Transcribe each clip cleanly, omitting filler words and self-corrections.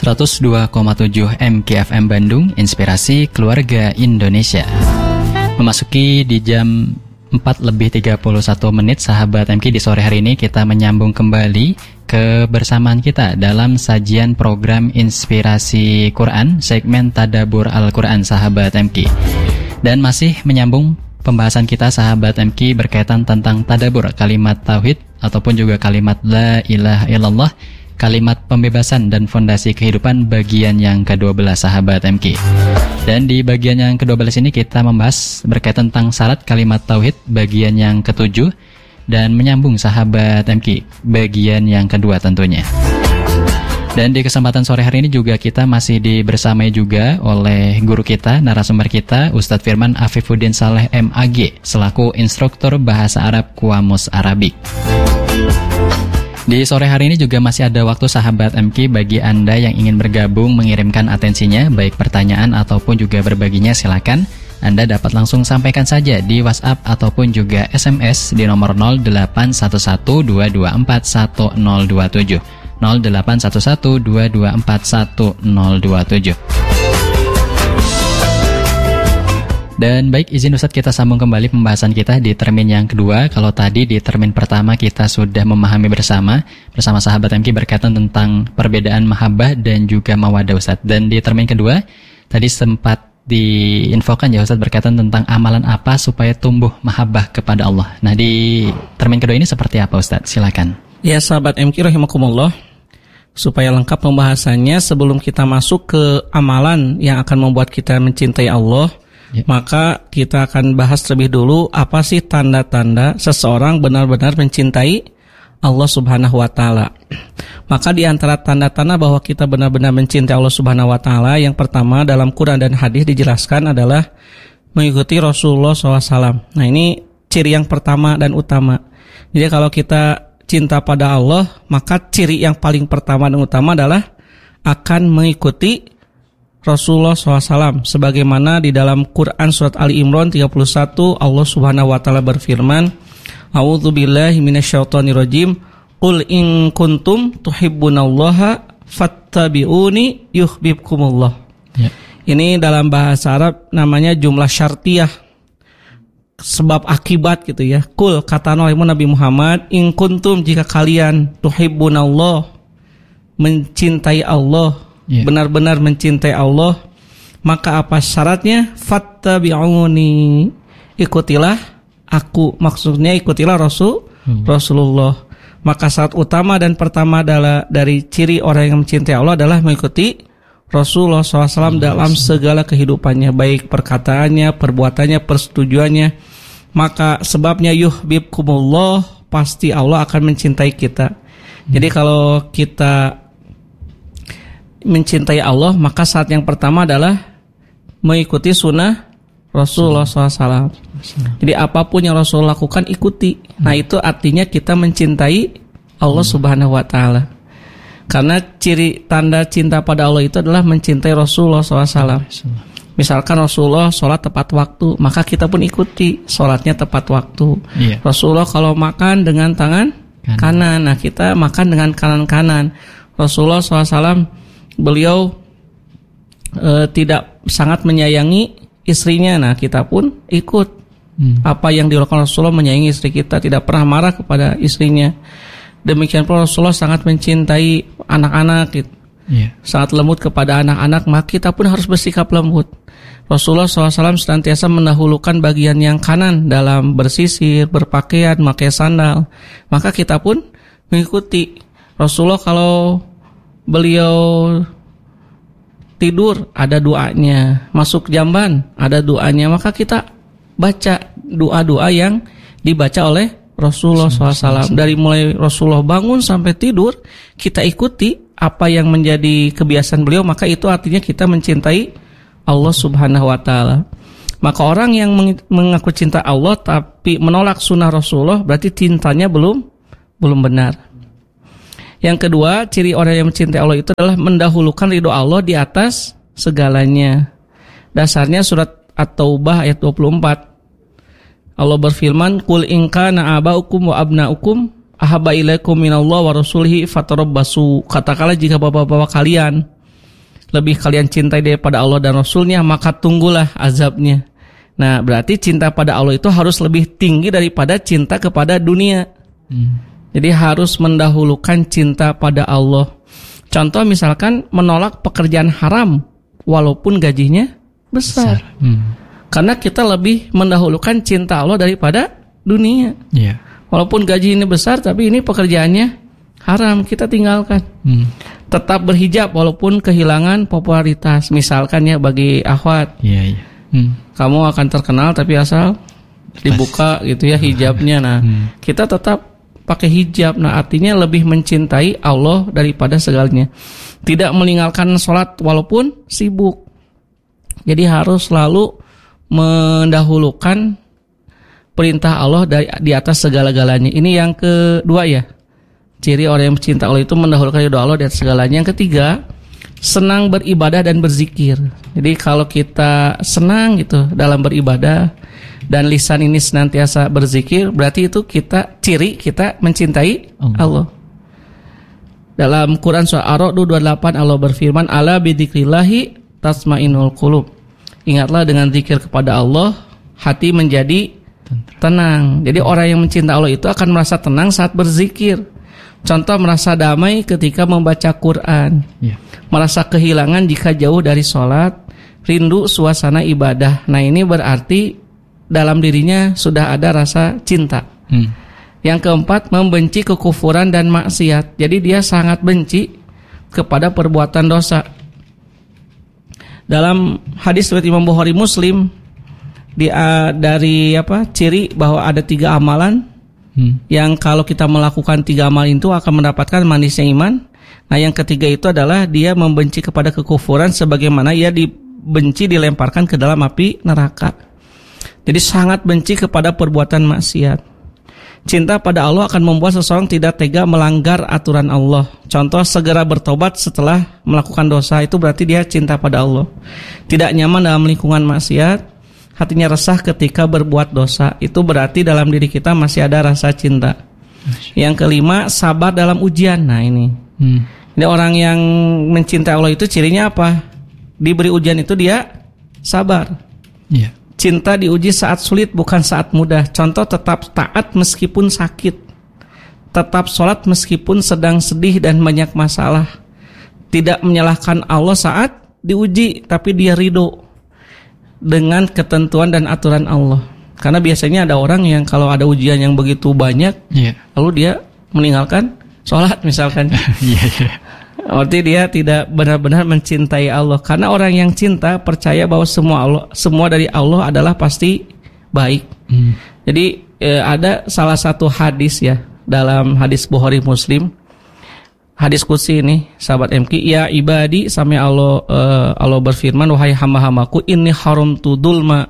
102,7 MKFM Bandung, Inspirasi Keluarga Indonesia. Memasuki di jam 4:31 sahabat MK, di sore hari ini kita menyambung kembali kebersamaan kita dalam sajian program Inspirasi Quran, segmen Tadabbur Al-Quran sahabat MK. Dan masih menyambung pembahasan kita sahabat MK berkaitan tentang tadabbur, kalimat tauhid ataupun juga kalimat la ilaha illallah, kalimat pembebasan dan fondasi kehidupan bagian yang ke-12 sahabat MK. Dan di bagian yang ke-12 ini kita membahas berkaitan tentang syarat kalimat tauhid bagian yang ke-7 dan menyambung sahabat MK bagian yang kedua tentunya. Dan di kesempatan sore hari ini juga kita masih dibersamai juga oleh guru kita, narasumber kita, Ustadz Firman Afifuddin Saleh MAG selaku instruktur bahasa Arab Qamus Arabik. Di sore hari ini juga masih ada waktu sahabat MK bagi Anda yang ingin bergabung mengirimkan atensinya, baik pertanyaan ataupun juga berbaginya, silakan Anda dapat langsung sampaikan saja di WhatsApp ataupun juga SMS di nomor 081122410027 081122410027. Dan baik, izin Ustadz kita sambung kembali pembahasan kita di termin yang kedua. Kalau tadi di termin pertama kita sudah memahami bersama sahabat MK berkaitan tentang perbedaan mahabbah dan juga mawaddah Ustadz. Dan di termin kedua tadi sempat diinfokan ya Ustadz berkaitan tentang amalan apa supaya tumbuh mahabbah kepada Allah. Nah di termin kedua ini seperti apa Ustadz? Silakan. Ya sahabat MK rahimakumullah, supaya lengkap pembahasannya sebelum kita masuk ke amalan yang akan membuat kita mencintai Allah, maka kita akan bahas terlebih dulu apa sih tanda-tanda seseorang benar-benar mencintai Allah Subhanahu wa taala. Maka di antara tanda-tanda bahwa kita benar-benar mencintai Allah Subhanahu wa taala, yang pertama dalam Quran dan hadis dijelaskan adalah mengikuti Rasulullah SAW. Nah, ini ciri yang pertama dan utama. Jadi kalau kita cinta pada Allah, maka ciri yang paling pertama dan utama adalah akan mengikuti Rasulullah SAW. Sebagaimana di dalam Quran surat Ali Imran 31, Allah Subhanahu wa taala berfirman, A'udzubillahi minasyaitonirrajim, Qul in kuntum tuhibbunallaha fattabi'uni yuhibbukumullah. Ini dalam bahasa Arab namanya jumlah syartiyah, sebab akibat gitu ya. Qul, kata Nabi Muhammad, in kuntum, jika kalian tuhibbunallah, mencintai Allah, benar-benar mencintai Allah, maka apa syaratnya? Fattabi'uni, ikutilah aku, maksudnya ikutilah Rasulullah. Maka syarat utama dan pertama adalah dari ciri orang yang mencintai Allah adalah mengikuti Rasulullah SAW dalam segala kehidupannya, baik perkataannya, perbuatannya, persetujuannya. Maka sebabnya yuhibbukumullah, pasti Allah akan mencintai kita. Jadi kalau kita mencintai Allah, maka saat yang pertama adalah mengikuti sunnah Rasulullah SAW. Jadi apapun yang Rasul lakukan ikuti. Nah itu artinya kita mencintai Allah Subhanahu wa taala. Karena ciri tanda cinta pada Allah itu adalah mencintai Rasulullah SAW. Misalkan Rasulullah sholat tepat waktu, maka kita pun ikuti sholatnya tepat waktu. Rasulullah kalau makan dengan tangan kanan, nah kita makan dengan kanan. Rasulullah SAW beliau tidak sangat menyayangi istrinya, nah kita pun ikut apa yang dilakukan Rasulullah, menyayangi istri kita, tidak pernah marah kepada istrinya. Demikian pula Rasulullah sangat mencintai anak-anak gitu. Sangat lembut kepada anak-anak, maka kita pun harus bersikap lembut. Rasulullah SAW senantiasa mendahulukan bagian yang kanan dalam bersisir, berpakaian, memakai sandal. Maka kita pun mengikuti. Rasulullah kalau beliau tidur ada doanya, masuk jamban ada doanya, maka kita baca doa-doa yang dibaca oleh Rasulullah SAW. Dari mulai Rasulullah bangun sampai tidur, kita ikuti apa yang menjadi kebiasaan beliau, maka itu artinya kita mencintai Allah Subhanahu wa taala. Maka orang yang mengaku cinta Allah tapi menolak sunnah Rasulullah, berarti cintanya belum benar. Yang kedua, ciri orang yang mencintai Allah itu adalah mendahulukan ridho Allah di atas segalanya. Dasarnya surat At-Taubah ayat 24. Allah berfirman, Qul in kana aba'ukum wa abna'ukum ahabba ilaikum minallah wa rasulihi fatarabbasu. Katakanlah jika bapak-bapak kalian, lebih kalian cintai daripada Allah dan Rasulnya, maka tunggulah azabnya. Nah, berarti cinta pada Allah itu harus lebih tinggi daripada cinta kepada dunia. Jadi harus mendahulukan cinta pada Allah. Contoh misalkan menolak pekerjaan haram walaupun gajinya besar. Karena kita lebih mendahulukan cinta Allah daripada dunia. Walaupun gaji ini besar tapi ini pekerjaannya haram, kita tinggalkan. Tetap berhijab walaupun kehilangan popularitas. Misalkan ya bagi akhwat, kamu akan terkenal tapi asal dibuka gitu ya hijabnya. Nah, kita tetap pakai hijab. Nah, artinya lebih mencintai Allah daripada segalanya. Tidak meninggalkan sholat walaupun sibuk. Jadi harus selalu mendahulukan perintah Allah di atas segala-galanya. Ini yang kedua ya. Ciri orang yang mencinta Allah itu mendahulukan ridho Allah di atas segalanya. Yang ketiga, senang beribadah dan berzikir. Jadi kalau kita senang gitu dalam beribadah dan lisan ini senantiasa berzikir, berarti itu ciri kita mencintai Allah. Dalam Quran surah Ar-Ra'd 28 Allah berfirman, "Ala bidzikrillahi tasma'innul qulub." Ingatlah dengan zikir kepada Allah, hati menjadi tenang. Jadi orang yang mencinta Allah itu akan merasa tenang saat berzikir. Contoh merasa damai ketika membaca Quran, merasa kehilangan jika jauh dari sholat, rindu suasana ibadah. Nah, ini berarti dalam dirinya sudah ada rasa cinta. Yang keempat, membenci kekufuran dan maksiat. Jadi dia sangat benci kepada perbuatan dosa. Dalam hadis riwayat Imam Bukhari Muslim dari ciri bahwa ada 3 amalan yang kalau kita melakukan 3 amal itu akan mendapatkan manisnya iman. Nah, yang ketiga itu adalah dia membenci kepada kekufuran sebagaimana ia dilemparkan ke dalam api neraka. Jadi sangat benci kepada perbuatan maksiat. Cinta pada Allah akan membuat seseorang tidak tega melanggar aturan Allah. Contoh segera bertobat setelah melakukan dosa, itu berarti dia cinta pada Allah. Tidak nyaman dalam lingkungan maksiat, hatinya resah ketika berbuat dosa, itu berarti dalam diri kita masih ada rasa cinta. Yang kelima, sabar dalam ujian. Nah, ini orang yang mencintai Allah itu cirinya apa? Diberi ujian itu dia sabar. Cinta diuji saat sulit bukan saat mudah. Contoh tetap taat meskipun sakit, tetap sholat meskipun sedang sedih dan banyak masalah, tidak menyalahkan Allah saat diuji, tapi dia ridho dengan ketentuan dan aturan Allah. Karena biasanya ada orang yang kalau ada ujian yang begitu banyak, lalu dia meninggalkan sholat misalkan. Berarti dia tidak benar-benar mencintai Allah. Karena orang yang cinta percaya bahwa semua dari Allah adalah pasti baik. Jadi ada salah satu hadis ya dalam hadis Bukhari Muslim, hadis qudsi ini sahabat MQ, ya ibadi, sampai Allah berfirman, wahai hamba-hambaku, inni haramtu dzulma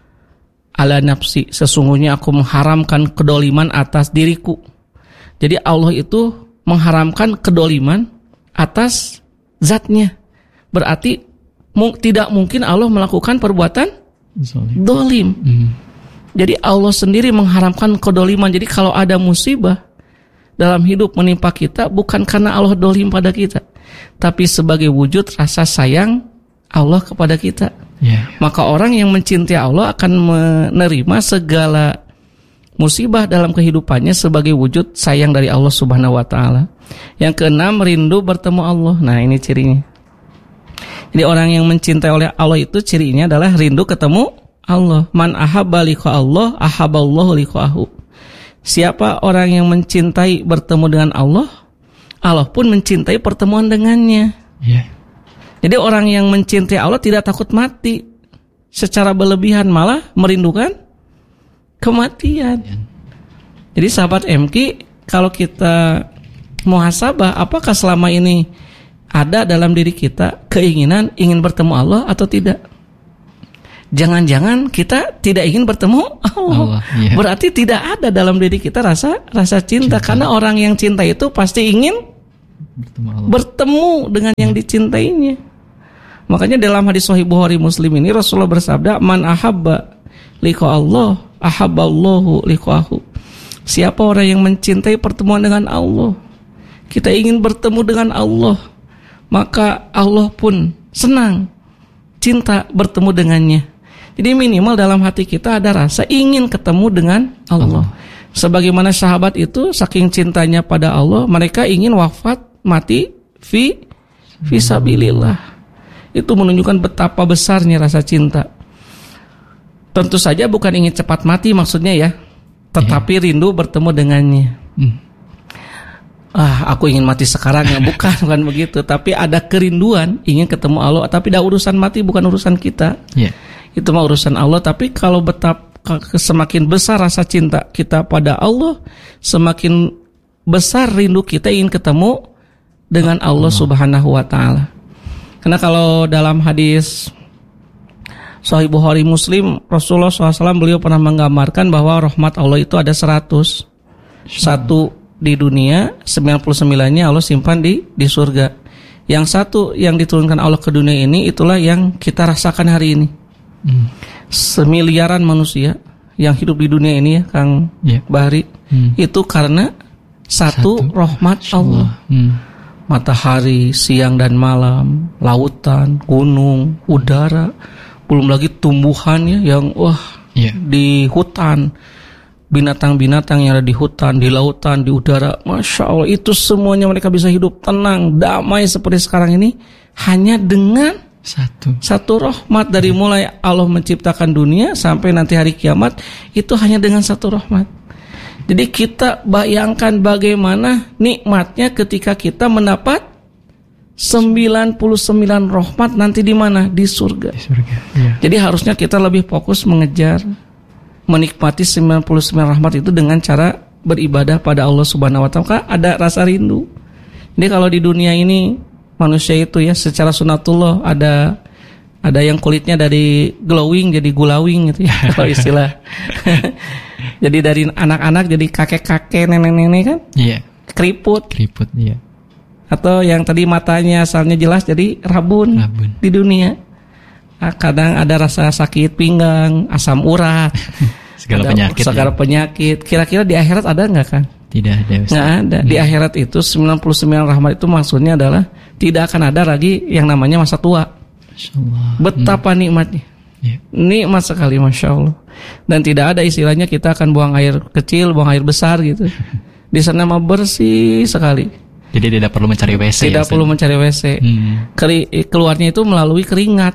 ala nafsi, sesungguhnya aku mengharamkan kedoliman atas diriku. Jadi Allah itu mengharamkan kedoliman atas zatnya. Berarti tidak mungkin Allah melakukan perbuatan dolim. Jadi Allah sendiri mengharamkan kedoliman. Jadi kalau ada musibah dalam hidup menimpa kita, bukan karena Allah dolim pada kita, tapi sebagai wujud rasa sayang Allah kepada kita. Maka orang yang mencintai Allah akan menerima segala musibah dalam kehidupannya sebagai wujud sayang dari Allah Subhanahu wa taala. Yang keenam, rindu bertemu Allah. Nah, ini cirinya. Jadi orang yang mencintai oleh Allah itu cirinya adalah rindu ketemu Allah. Man ahabba liqa Allah, ahabballahu liqahu. Siapa orang yang mencintai bertemu dengan Allah, Allah pun mencintai pertemuan dengannya. Jadi orang yang mencintai Allah tidak takut mati secara berlebihan, malah merindukan kematian. Jadi sahabat MQ, kalau kita muhasabah, apakah selama ini ada dalam diri kita keinginan ingin bertemu Allah atau tidak? Jangan-jangan kita tidak ingin bertemu Allah. Berarti tidak ada dalam diri kita rasa cinta. Karena orang yang cinta itu pasti ingin bertemu dengan yang dicintainya. Makanya dalam hadis Sahih Bukhari Muslim ini Rasulullah bersabda, man ahabba liqa Allah, ahabballahu liqahu. Siapa orang yang mencintai pertemuan dengan Allah, kita ingin bertemu dengan Allah, maka Allah pun senang, cinta bertemu dengannya. Jadi minimal dalam hati kita ada rasa ingin ketemu dengan Allah. Sebagaimana sahabat itu saking cintanya pada Allah, mereka ingin wafat mati fi sabilillah. Itu menunjukkan betapa besarnya rasa cinta. Tentu saja bukan ingin cepat mati maksudnya ya, tetapi rindu bertemu dengannya. Aku ingin mati sekarang ya, bukan begitu. Tapi ada kerinduan ingin ketemu Allah. Tapi dah urusan mati bukan urusan kita. Itu mah urusan Allah. Tapi kalau semakin besar rasa cinta kita pada Allah, semakin besar rindu kita ingin ketemu dengan Allah Subhanahu wa ta'ala. Karena kalau dalam hadis Sahih Bukhari Muslim, Rasulullah SAW beliau pernah menggambarkan bahwa rahmat Allah itu ada 100. Satu di dunia, 99-nya Allah simpan di surga. Yang satu yang diturunkan Allah ke dunia ini, itulah yang kita rasakan hari ini. Semiliaran manusia yang hidup di dunia ini ya Kang Bahri, itu karena satu rahmat Allah. Matahari, siang dan malam, lautan, gunung, udara, belum lagi tumbuhannya yang di hutan, binatang-binatang yang ada di hutan, di lautan, di udara, Masya Allah, itu semuanya mereka bisa hidup tenang, damai seperti sekarang ini hanya dengan satu rahmat. Dari mulai Allah menciptakan dunia sampai nanti hari kiamat, itu hanya dengan satu rahmat. Jadi kita bayangkan bagaimana nikmatnya ketika kita mendapat 99 rahmat nanti di mana? Di surga. Jadi harusnya kita lebih fokus mengejar, menikmati 99 rahmat itu dengan cara beribadah pada Allah Subhanahu wa ta'ala. Ada rasa rindu. Jadi kalau di dunia ini manusia itu ya secara sunatullah ada yang kulitnya dari glowing jadi gulawing gitu ya kalau istilah. Jadi dari anak-anak jadi kakek-kakek, nenek-nenek kan? Keriput. Atau yang tadi matanya asalnya jelas jadi rabun. Di dunia. Kadang ada rasa sakit pinggang, asam urat, segala penyakit. Kira-kira di akhirat ada enggak kan? Tidak ada. Nggak ada. Di akhirat itu 99 rahmat itu maksudnya adalah tidak akan ada lagi yang namanya masa tua. Betapa nikmatnya. Nikmat sekali, Masya Allah. Dan tidak ada istilahnya kita akan buang air kecil, buang air besar gitu. Di sana mah bersih sekali. Jadi tidak perlu mencari WC. Tidak perlu mencari WC. Keluarnya itu melalui keringat.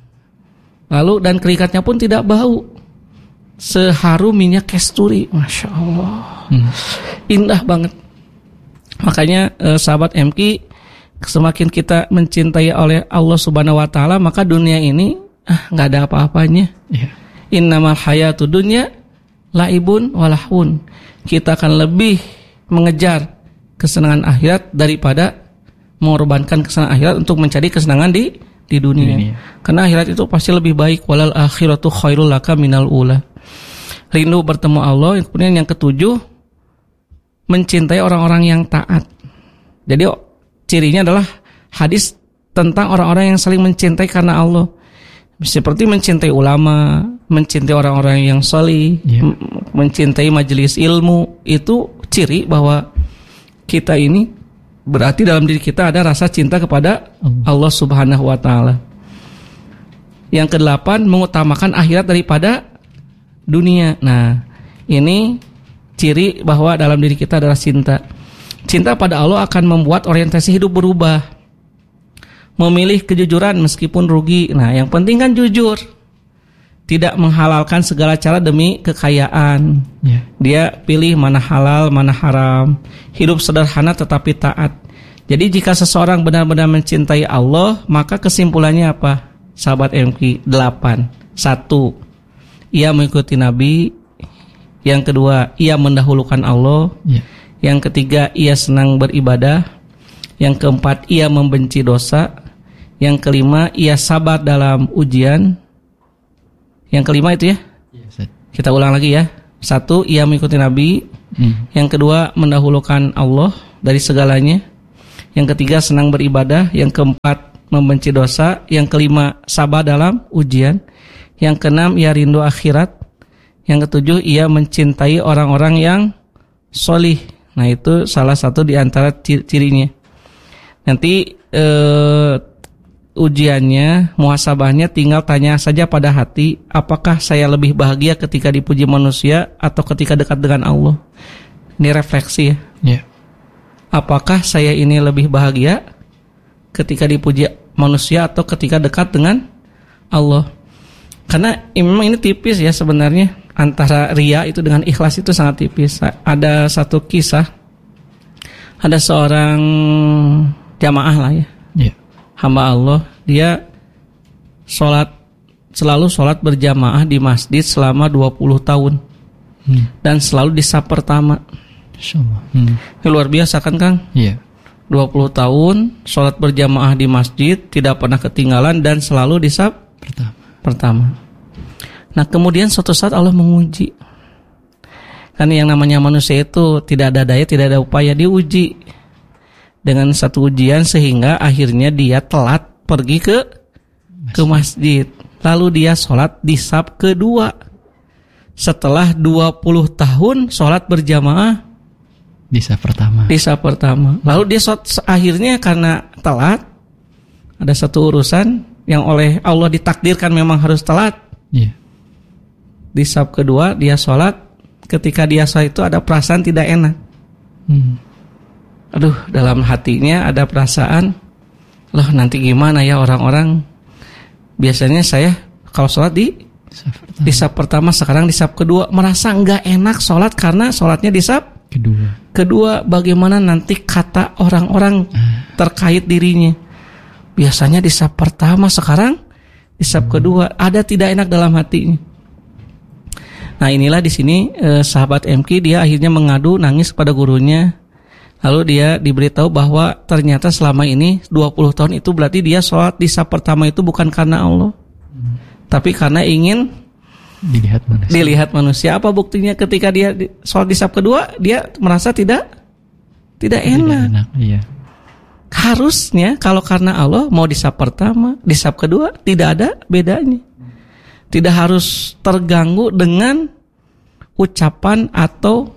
Lalu dan keringatnya pun tidak bau. Seharum minyak kasturi, Masya Allah. Indah banget. Makanya sahabat MQ, semakin kita mencintai oleh Allah Subhanahu wa ta'ala, maka dunia ini nggak ada apa-apanya. Innamal hayatud dunya laibun walahun. Kita akan lebih mengejar kesenangan akhirat daripada mengorbankan kesenangan akhirat untuk mencari kesenangan di dunia. Karena akhirat itu pasti lebih baik. Walal akhiratu khairul laka minal ula. Rindu bertemu Allah. Kemudian yang ketujuh, mencintai orang-orang yang taat. Jadi cirinya adalah hadis tentang orang-orang yang saling mencintai karena Allah. Seperti mencintai ulama, mencintai orang-orang yang salih, mencintai majelis ilmu. Itu ciri bahwa kita ini berarti dalam diri kita ada rasa cinta kepada Allah Subhanahu wa ta'ala. Yang ke-8, mengutamakan akhirat daripada dunia. Nah, ini ciri bahwa dalam diri kita adalah cinta. Cinta pada Allah akan membuat orientasi hidup berubah. Memilih kejujuran meskipun rugi. Nah, yang penting kan jujur. Tidak menghalalkan segala cara demi kekayaan. Dia pilih mana halal, mana haram. Hidup sederhana tetapi taat. Jadi jika seseorang benar-benar mencintai Allah, maka kesimpulannya apa? Sahabat MQ 8. 1. Ia mengikuti Nabi. Yang kedua, ia mendahulukan Allah. Yang ketiga, ia senang beribadah. Yang keempat, ia membenci dosa. Yang kelima, ia sabar dalam ujian. Yang kelima itu ya? Kita ulang lagi ya. 1, ia mengikuti Nabi. Yang kedua, mendahulukan Allah dari segalanya. Yang ketiga, senang beribadah. Yang keempat, membenci dosa. Yang kelima, sabar dalam ujian. Yang keenam, ia rindu akhirat. Yang ketujuh, ia mencintai orang-orang yang solih. Nah, itu salah satu di antara cirinya. Nanti ujiannya, muhasabahnya tinggal tanya saja pada hati, apakah saya lebih bahagia ketika dipuji manusia atau ketika dekat dengan Allah? Ini refleksi ya. Yeah. Apakah saya ini lebih bahagia ketika dipuji manusia atau ketika dekat dengan Allah? Karena memang ini tipis ya sebenarnya, antara riya itu dengan ikhlas itu sangat tipis. Ada satu kisah, ada seorang jamaah lah ya. Yeah. Hamba Allah, dia selalu sholat berjamaah di masjid selama 20 tahun. Dan selalu di saf pertama. Insyaallah. Ini luar biasa kan Kang? Iya. 20 tahun sholat berjamaah di masjid, tidak pernah ketinggalan dan selalu di saf pertama. Nah kemudian suatu saat Allah menguji. Kan yang namanya manusia itu tidak ada daya, tidak ada upaya, diuji dengan satu ujian sehingga akhirnya dia telat pergi ke masjid. Lalu dia sholat di saf kedua. Setelah 20 tahun sholat berjamaah di saf pertama. Lalu dia akhirnya karena telat, ada satu urusan yang oleh Allah ditakdirkan memang harus telat. Yeah. Di saf kedua dia sholat. Ketika dia sholat itu ada perasaan tidak enak. Aduh, dalam hatinya ada perasaan, loh nanti gimana ya orang-orang. Biasanya saya kalau sholat di saf pertama, sekarang di saf kedua, merasa nggak enak sholat karena sholatnya di saf kedua. Bagaimana nanti kata orang-orang terkait dirinya? Biasanya di saf pertama, sekarang di saf kedua. Ada tidak enak dalam hatinya. Nah inilah di sini sahabat MK dia akhirnya mengadu, nangis kepada gurunya. Lalu dia diberitahu bahwa ternyata selama ini 20 tahun itu berarti dia sholat di saf pertama itu bukan karena Allah, tapi karena ingin dilihat manusia. Apa buktinya? Ketika dia sholat di saf kedua, dia merasa tidak enak. Iya. Harusnya kalau karena Allah mau di saf pertama, di saf kedua tidak ada bedanya. Tidak harus terganggu dengan ucapan atau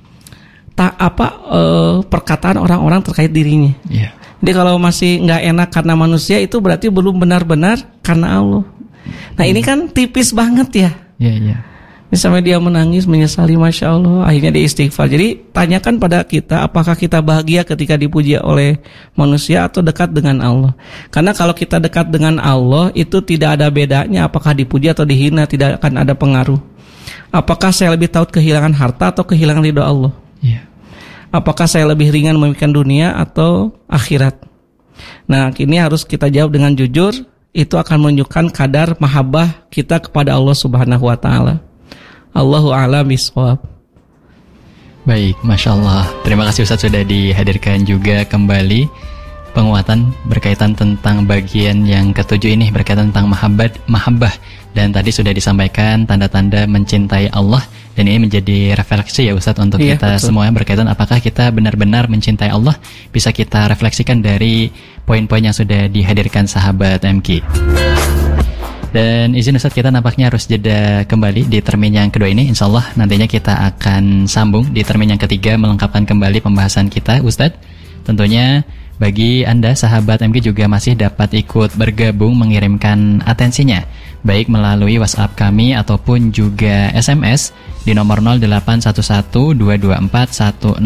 perkataan orang-orang terkait dirinya. Yeah. Jadi kalau masih nggak enak karena manusia, itu berarti belum benar-benar karena Allah. Nah ini kan tipis banget ya. Yeah. Sampai dia menangis, menyesali, Masya Allah. Akhirnya dia istighfar. Jadi tanyakan pada kita, apakah kita bahagia ketika dipuji oleh manusia atau dekat dengan Allah? Karena kalau kita dekat dengan Allah, itu tidak ada bedanya apakah dipuji atau dihina, tidak akan ada pengaruh. Apakah saya lebih takut kehilangan harta atau kehilangan ridho Allah? Yeah. Apakah saya lebih ringan memikirkan dunia atau akhirat? Nah, ini harus kita jawab dengan jujur. Itu akan menunjukkan kadar mahabbah kita kepada Allah Subhanahu wa taala. Allahu a'lam bishawab. Baik, Masya Allah. Terima kasih Ustaz sudah dihadirkan juga kembali penguatan berkaitan tentang bagian yang ketujuh ini, berkaitan tentang mahabbah. Dan tadi sudah disampaikan tanda-tanda mencintai Allah. Dan ini menjadi refleksi ya Ustaz untuk kita semua yang berkaitan apakah kita benar-benar mencintai Allah. Bisa kita refleksikan dari poin-poin yang sudah dihadirkan sahabat MK. Dan izin Ustaz, kita nampaknya harus jeda kembali di termin yang kedua ini. Insya Allah nantinya kita akan sambung di termin yang ketiga, melengkapkan kembali pembahasan kita Ustaz. Tentunya bagi Anda sahabat MK juga masih dapat ikut bergabung mengirimkan atensinya, baik melalui WhatsApp kami ataupun juga SMS di nomor 0811-224-1027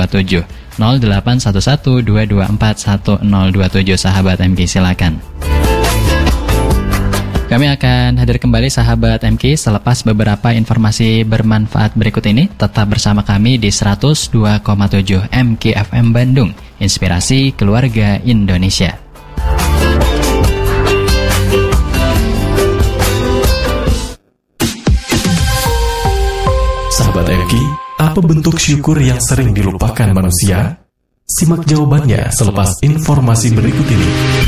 0811-224-1027. Sahabat MK silakan. Kami akan hadir kembali sahabat MK selepas beberapa informasi bermanfaat berikut ini. Tetap bersama kami di 102,7 MK FM Bandung, Inspirasi Keluarga Indonesia. Sahabat MK, apa bentuk syukur yang sering dilupakan manusia? Simak jawabannya selepas informasi berikut ini.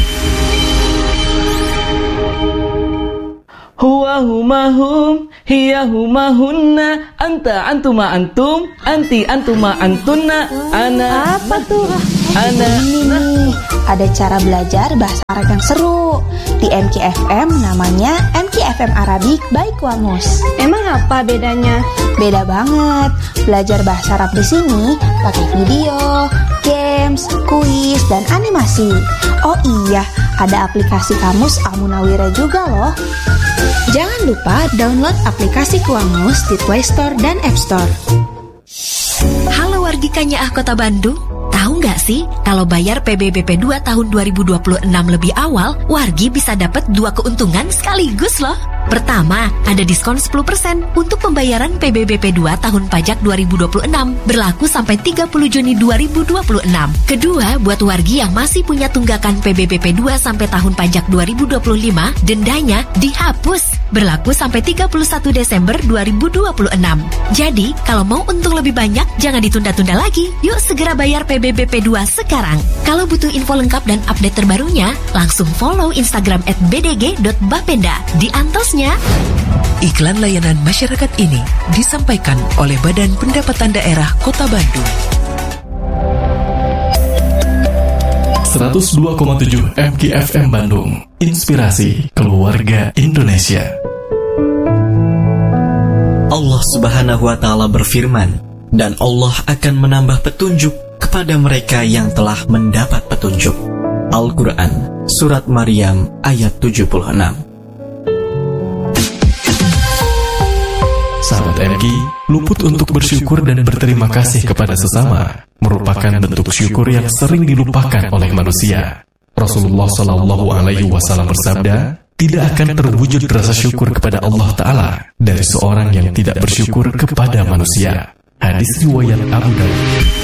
Huwa huma hum, hiya huma hunna, anta antuma antum, anti antuma antunna, ana. Apa tuh? Ana. Ini ada cara belajar bahasa Arab yang seru di MKFM, namanya MKFM Arabic by Qamus. Emang apa bedanya? Beda banget. Belajar bahasa Arab di sini pakai video, games, kuis, dan animasi. Oh iya, ada aplikasi Kamus Al-Munawwirah juga loh. Jangan lupa download aplikasi Kamus di Play Store dan App Store. Halo wargi Kanyaah Kota Bandung. Tahu nggak sih, kalau bayar PBBP 2 tahun 2026 lebih awal, wargi bisa dapat 2 keuntungan sekaligus loh. Pertama, ada diskon 10% untuk pembayaran PBBP 2 tahun pajak 2026, berlaku sampai 30 Juni 2026. Kedua, buat wargi yang masih punya tunggakan PBBP 2 sampai tahun pajak 2025, dendanya dihapus, berlaku sampai 31 Desember 2026. Jadi, kalau mau untung lebih banyak, jangan ditunda-tunda lagi. Yuk segera bayar PBBP 2 sekarang. Kalau butuh info lengkap dan update terbarunya, langsung follow Instagram @bdg.bapenda. Di antosnya. Iklan layanan masyarakat ini disampaikan oleh Badan Pendapatan Daerah Kota Bandung. 102,7 MKFM Bandung. Inspirasi Keluarga Indonesia. Allah Subhanahu wa Ta'ala berfirman, dan Allah akan menambah petunjuk kepada mereka yang telah mendapat petunjuk. Al-Quran, Surat Maryam ayat 76. Sahabat MK, luput untuk bersyukur dan berterima kasih kepada sesama merupakan bentuk syukur yang sering dilupakan oleh manusia. Rasulullah SAW bersabda, tidak akan terwujud rasa syukur kepada Allah Ta'ala dari seorang yang tidak bersyukur kepada manusia. Hadis riwayat Abu Dawud.